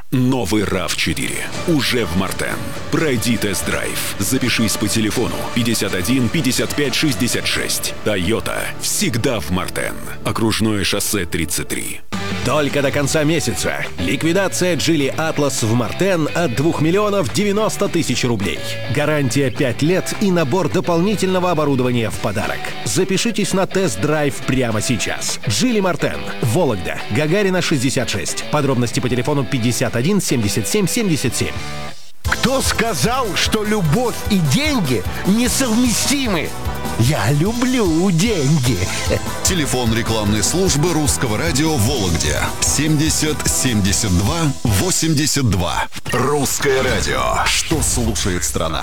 Новый RAV4 уже в Мартен. Пройди тест-драйв. Запишись по телефону 51 55 66. Toyota всегда в Мартен. Окружное шоссе 33. Только до конца месяца. Ликвидация Geely Atlas в Мартен от 2 миллионов 90 тысяч рублей. Гарантия 5 лет и набор дополнительного оборудования в подарок. Запишитесь на тест-драйв прямо сейчас. Geely Мартен. Вологда. Гагарина 66. Подробности по телефону 51 77 77. Кто сказал, что любовь и деньги несовместимы? Я люблю деньги. Телефон рекламной службы Русского радио в Вологде 70 72 82. Русское радио. Что слушает страна?